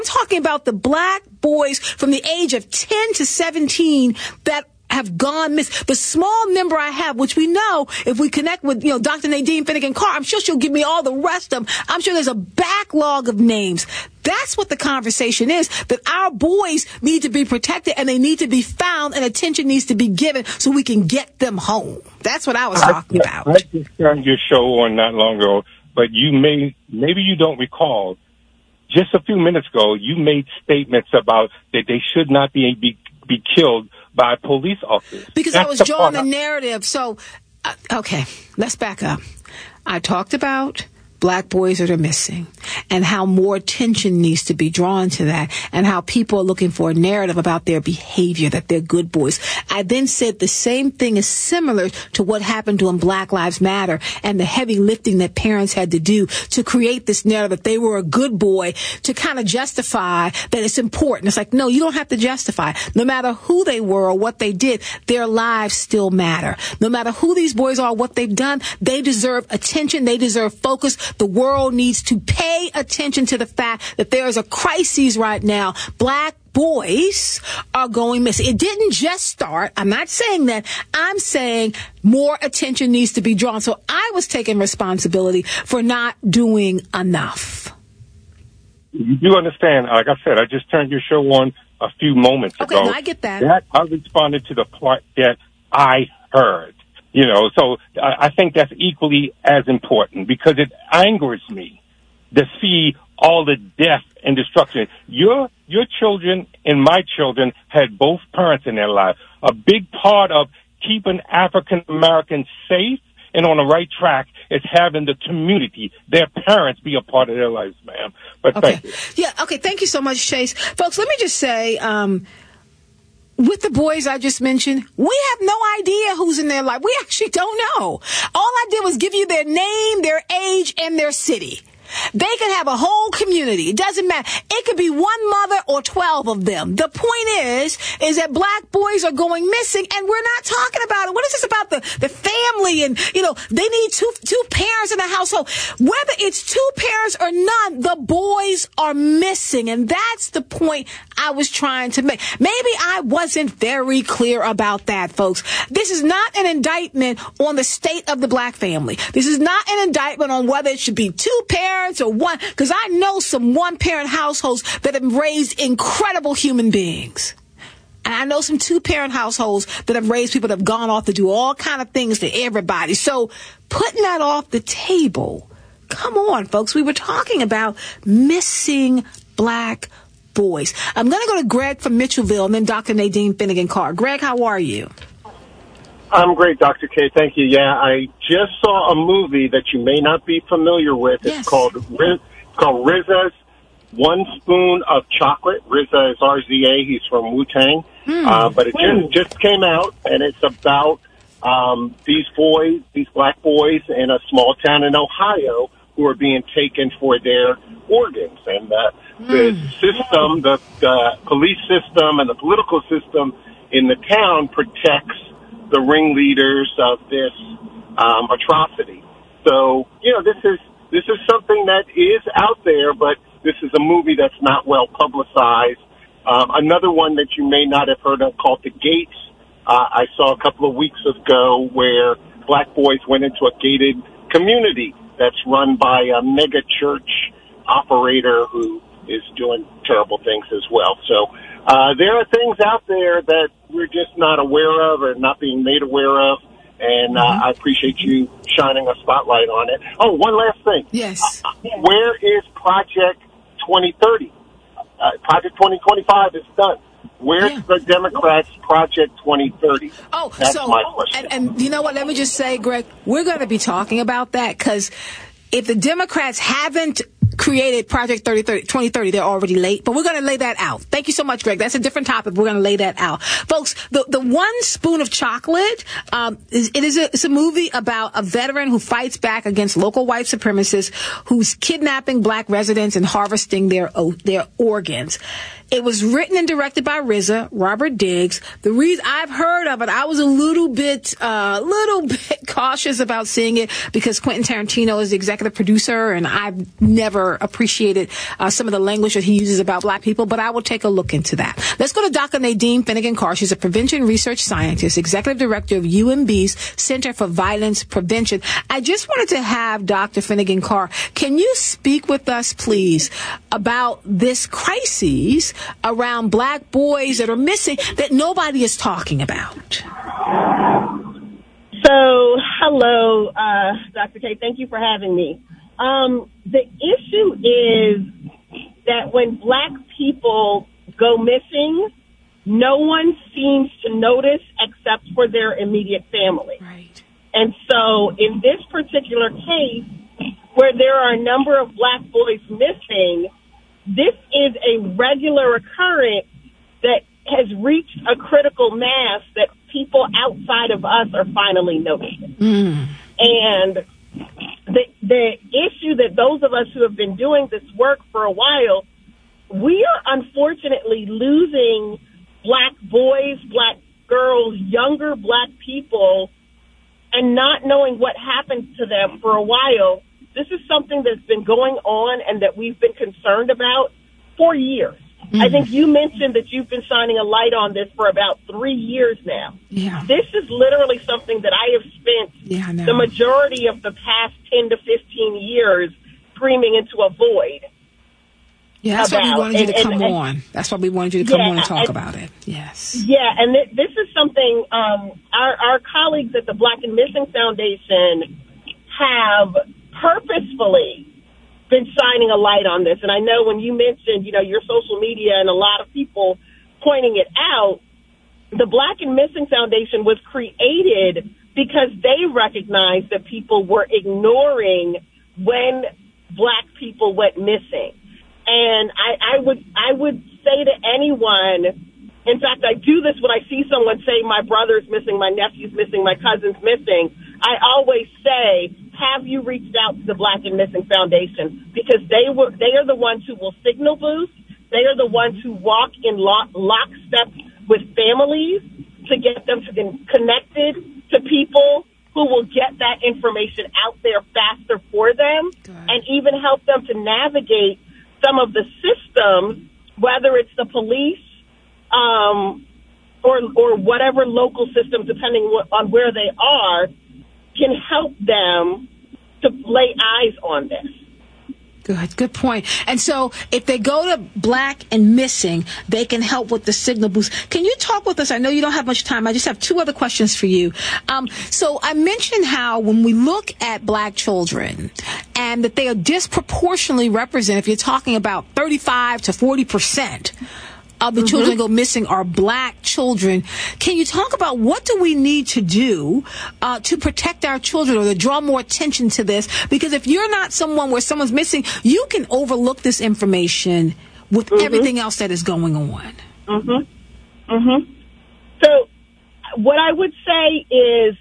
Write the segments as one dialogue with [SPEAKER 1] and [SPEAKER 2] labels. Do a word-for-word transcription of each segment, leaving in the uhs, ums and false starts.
[SPEAKER 1] I'm talking about the black boys from the age of ten to seventeen that have gone missing. The small number I have, which we know if we connect with, you know, Doctor Nadine Finnegan Carr, I'm sure she'll give me all the rest of them. I'm sure there's a backlog of names. That's what the conversation is, that our boys need to be protected and they need to be found and attention needs to be given so we can get them home. That's what I was talking
[SPEAKER 2] I,
[SPEAKER 1] about.
[SPEAKER 2] I just turned your show on not long ago, but you may, maybe you don't recall, just a few minutes ago, you made statements about that they should not be, be, be killed by police officers.
[SPEAKER 1] Because
[SPEAKER 2] That's
[SPEAKER 1] I was
[SPEAKER 2] the
[SPEAKER 1] drawing
[SPEAKER 2] part
[SPEAKER 1] the
[SPEAKER 2] I-
[SPEAKER 1] narrative. So, uh, okay, let's back up. I talked about black boys that are missing and how more attention needs to be drawn to that and how people are looking for a narrative about their behavior, that they're good boys. I then said the same thing is similar to what happened to in Black Lives Matter and the heavy lifting that parents had to do to create this narrative that they were a good boy to kind of justify that it's important. It's like, no, you don't have to justify. No matter who they were or what they did, their lives still matter. No matter who these boys are, what they've done, they deserve attention. They deserve focus. The world needs to pay attention to the fact that there is a crisis right now. Black boys are going missing. It didn't just start. I'm not saying that. I'm saying more attention needs to be drawn. So I was taking responsibility for not doing enough.
[SPEAKER 2] You do understand, like I said, I just turned your show on a few moments
[SPEAKER 1] Okay,
[SPEAKER 2] ago.
[SPEAKER 1] no, I get that.
[SPEAKER 2] That I responded to the part that I heard. You know, so I, I think that's equally as important because it angers me to see all the death and destruction. Your your children and my children had both parents in their life. A big part of keeping African Americans safe and on the right track is having the community, their parents, be a part of their lives, ma'am. But
[SPEAKER 1] Okay.
[SPEAKER 2] thank you.
[SPEAKER 1] Yeah, okay. Thank you so much, Chase. Folks, let me just say, um, with the boys I just mentioned, we have no idea who's in their life. We actually don't know. All I did was give you their name, their age, and their city. They could have a whole community. It doesn't matter. It could be one mother or twelve of them. The point is, is that black boys are going missing and we're not talking about it. What is this about the, the family and, you know, they need two, two parents in the household. Whether it's two parents or none, the boys are missing. And that's the point I was trying to make. Maybe I wasn't very clear about that, folks. This is not an indictment on the state of the black family. This is not an indictment on whether it should be two parents or one, because I know some one-parent households that have raised incredible human beings. And I know some two-parent households that have raised people that have gone off to do all kind of things to everybody. So putting that off the table, come on, folks. We were talking about missing black boys. I'm going to go to Greg from Mitchellville and then Doctor Nadine Finnegan Carr. Greg, how are you?
[SPEAKER 3] I'm great, Doctor K. Thank you. Yeah, I just saw a movie that you may not be familiar with.
[SPEAKER 1] Yes.
[SPEAKER 3] It's called Riz, it's called R Z A's One Spoon of Chocolate. R Z A is R Z A. He's from Wu-Tang. Mm. Uh, but it just, just came out, and it's about um, these boys, these black boys in a small town in Ohio who are being taken for their organs. And uh, mm. the system, the, the police system and the political system in the town protects the ringleaders of this um, atrocity. So, you know, this is this is something that is out there, but this is a movie that's not well publicized. Um, another one that you may not have heard of called The Gates. Uh, I saw a couple of weeks ago where black boys went into a gated community that's run by a mega church operator who is doing terrible things as well. So uh, there are things out there that we're just not aware of or not being made aware of, and uh, mm-hmm. I appreciate you shining a spotlight on it. Oh, one last thing.
[SPEAKER 1] Yes.
[SPEAKER 3] Uh, where is Project twenty thirty? Uh, Project twenty twenty-five is done. Where's yeah. the Democrats' Project twenty thirty?
[SPEAKER 1] Oh,
[SPEAKER 3] That's
[SPEAKER 1] so,
[SPEAKER 3] my question.
[SPEAKER 1] And, and you know what? Let me just say, Greg, we're going to be talking about that because if the Democrats haven't created Project twenty thirty, they're already late. But we're going to lay that out. Thank you so much, Greg. That's a different topic. We're going to lay that out. Folks, the, the One Spoon of Chocolate, um, is, it is a, it's a movie about a veteran who fights back against local white supremacists who's kidnapping black residents and harvesting their, their organs. It was written and directed by R Z A, Robert Diggs. The reason I've heard of it, I was a little bit, uh, little bit cautious about seeing it because Quentin Tarantino is the executive producer, and I've never never appreciated uh, some of the language that he uses about black people, but I will take a look into that. Let's go to Doctor Nadine Finnegan-Carr. She's a prevention research scientist, executive director of U M B's Center for Violence Prevention. I just wanted to have Doctor Finnegan-Carr, can you speak with us, please, about this crisis around black boys that are missing that nobody is talking about?
[SPEAKER 4] So, hello, uh, Doctor K. Thank you for having me. Um, the issue is that when black people go missing, no one seems to notice except for their immediate family.
[SPEAKER 1] Right.
[SPEAKER 4] And so in this particular case, where there are a number of black boys missing, this is a regular occurrence that has reached a critical mass that people outside of us are finally noticing.
[SPEAKER 1] Mm.
[SPEAKER 4] And the the issue that those of us who have been doing this work for a while, we are unfortunately losing black boys, black girls, younger black people, and not knowing what happened to them for a while. This is something that's been going on and that we've been concerned about for years. Mm-hmm. I think you mentioned that you've been shining a light on this for about three years now.
[SPEAKER 1] Yeah.
[SPEAKER 4] This is literally something that I have spent
[SPEAKER 1] yeah, I know.
[SPEAKER 4] the majority of the past ten to fifteen years screaming into a void.
[SPEAKER 1] Yeah, that's
[SPEAKER 4] about.
[SPEAKER 1] why we wanted you to
[SPEAKER 4] and,
[SPEAKER 1] come
[SPEAKER 4] and, and,
[SPEAKER 1] on. That's why we wanted you to come
[SPEAKER 4] yeah,
[SPEAKER 1] on and talk
[SPEAKER 4] and,
[SPEAKER 1] about it. Yes.
[SPEAKER 4] Yeah, and th- this is something um, our, our colleagues at the Black and Missing Foundation have purposefully been shining a light on this. And I know when you mentioned, you know, your social media and a lot of people pointing it out, the Black and Missing Foundation was created because they recognized that people were ignoring when black people went missing. And I, I would I would say to anyone, in fact, I do this when I see someone say my brother's missing, my nephew's missing, my cousin's missing. I always say, have you reached out to the Black and Missing Foundation? Because they were they are the ones who will signal boost. They are the ones who walk in lock, lockstep with families to get them to get connected to people who will get that information out there faster for them and even help them to navigate some of the systems, whether it's the police um, or or whatever local system, depending on where they are, can help them to lay eyes on this.
[SPEAKER 1] Good, good point. And so if they go to Black and Missing, they can help with the signal boost. Can you talk with us? I know you don't have much time. I just have two other questions for you. Um, so I mentioned how when we look at black children and that they are disproportionately represented, if you're talking about thirty-five to forty percent of the mm-hmm. children that go missing are black children. Can you talk about what do we need to do uh, to protect our children or to draw more attention to this? Because if you're not someone where someone's missing, you can overlook this information with mm-hmm. everything else that is going on.
[SPEAKER 4] Mm-hmm. Mm-hmm. So what I would say is,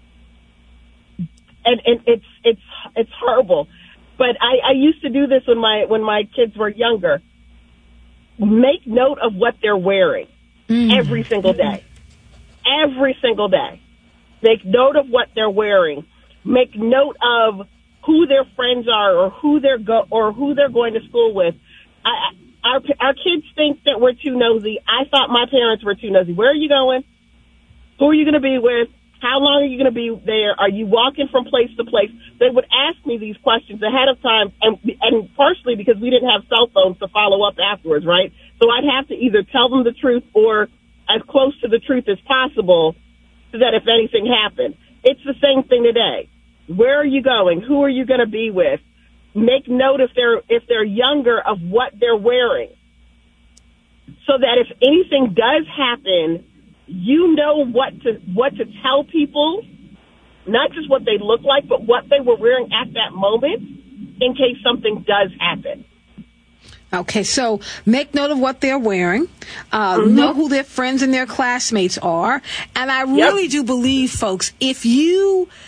[SPEAKER 4] and, and it's it's it's horrible, but I, I used to do this when my when my kids were younger. Make note of what they're wearing mm. every single day. Every single day. Make note of what they're wearing. Make note of who their friends are or who they're go or who they're going to school with. I, our our kids think that we're too nosy. I thought my parents were too nosy. Where are you going? Who are you going to be with? How long are you going to be there? Are you walking from place to place? They would ask me these questions ahead of time, and, and partially because we didn't have cell phones to follow up afterwards, right? So I'd have to either tell them the truth or as close to the truth as possible so that if anything happened. It's the same thing today. Where are you going? Who are you going to be with? Make note if they're if they're younger of what they're wearing so that if anything does happen, you know what to what to tell people, not just what they look like, but what they were wearing at that moment in case something does happen.
[SPEAKER 1] Okay, so make note of what they're wearing, uh, mm-hmm. know who their friends and their classmates are. And I really yep. do believe, folks, if you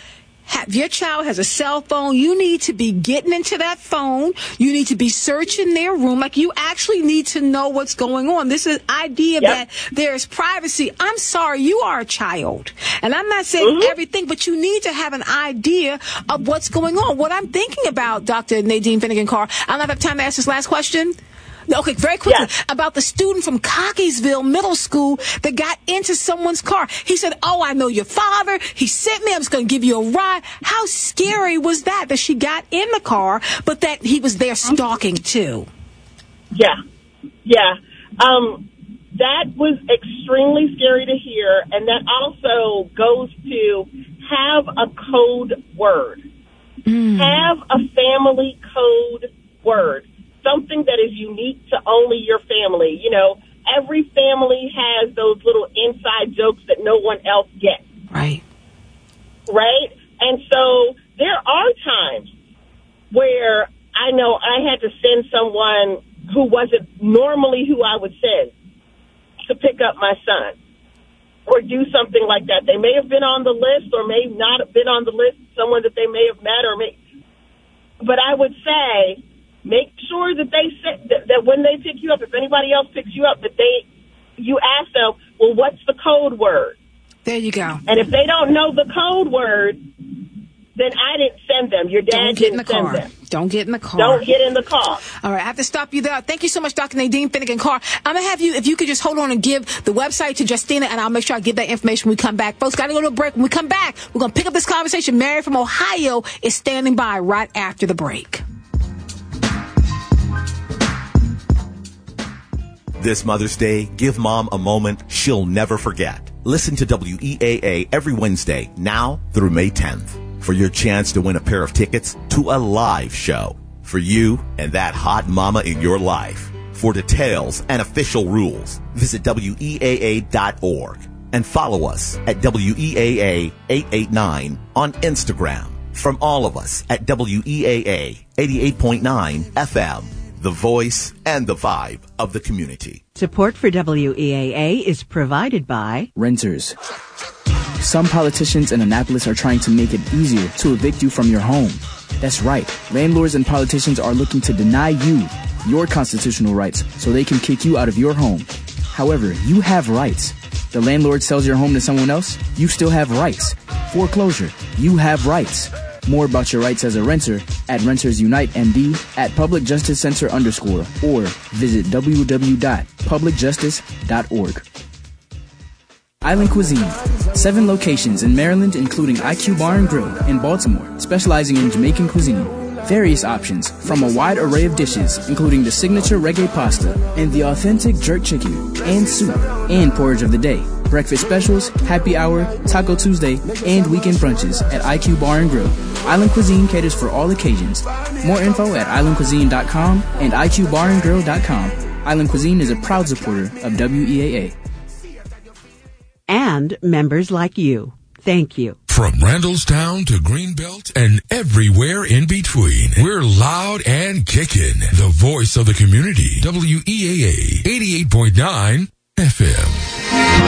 [SPEAKER 1] If your child has a cell phone, you need to be getting into that phone. You need to be searching their room. Like, you actually need to know what's going on. This is idea yep. that there's privacy. I'm sorry, you are a child. And I'm not saying mm-hmm. everything, but you need to have an idea of what's going on. What I'm thinking about, Doctor Nadine Finnegan-Carr, I don't know if I have time to ask this last question. Okay, very quickly, yes. about the student from Cockeysville Middle School that got into someone's car. He said, oh, I know your father. He sent me. I'm just going to give you a ride. How scary was that, that she got in the car, but that he was there stalking too?
[SPEAKER 4] Yeah, yeah. Um, that was extremely scary to hear, and that also goes to have a code word. Mm. Have a family code word. Something that is unique to only your family. You know, every family has those little inside jokes that no one else gets.
[SPEAKER 1] Right.
[SPEAKER 4] Right? And so there are times where I know I had to send someone who wasn't normally who I would send to pick up my son or do something like that. They may have been on the list or may not have been on the list, someone that they may have met or may, but I would say, make sure that they say that, that when they pick you up, if anybody else picks you up, that they, you ask them, well, what's the code word?
[SPEAKER 1] There you go.
[SPEAKER 4] And if they don't know the code word, then I didn't send them. Your dad
[SPEAKER 1] Don't get in the
[SPEAKER 4] didn't
[SPEAKER 1] car.
[SPEAKER 4] send them.
[SPEAKER 1] Don't get in the car.
[SPEAKER 4] Don't get in the car.
[SPEAKER 1] All right, I have to stop you there. Thank you so much, Doctor Nadine Finnegan-Carr. I'm going to have you, if you could just hold on and give the website to Justina, and I'll make sure I give that information when we come back. Folks, got to go to a break. When we come back, we're going to pick up this conversation. Mary from Ohio is standing by right after the break.
[SPEAKER 5] This Mother's Day, give Mom a moment she'll never forget. Listen to W E A A every Wednesday, now through May tenth, for your chance to win a pair of tickets to a live show for you and that hot mama in your life. For details and official rules, visit W E A A dot org and follow us at W E A A eight eight nine on Instagram. From all of us at W E A A eighty-eight point nine F M. The voice and the vibe of the community.
[SPEAKER 6] Support for W E A A is provided by
[SPEAKER 7] Renters. Some politicians in Annapolis are trying to make it easier to evict you from your home. That's right. Landlords and politicians are looking to deny you your constitutional rights so they can kick you out of your home. However, you have rights. The landlord sells your home to someone else, you still have rights. Foreclosure, you have rights. More about your rights as a renter at Renters Unite M D at Public Justice Center underscore or visit w w w dot public justice dot org. Island Cuisine. Seven locations in Maryland, including I Q Bar and Grill in Baltimore, specializing in Jamaican cuisine. Various options from a wide array of dishes, including the signature reggae pasta and the authentic jerk chicken and soup and porridge of the day. Breakfast specials, happy hour, Taco Tuesday, and weekend brunches at I Q Bar and Grill. Island Cuisine caters for all occasions. More info at island cuisine dot com and I Q bar and grill dot com. Island Cuisine is a proud supporter of W E A A.
[SPEAKER 6] And members like you. Thank you.
[SPEAKER 8] From Randallstown to Greenbelt and everywhere in between, we're loud and kicking. The voice of the community. W E A A eighty-eight point nine F M.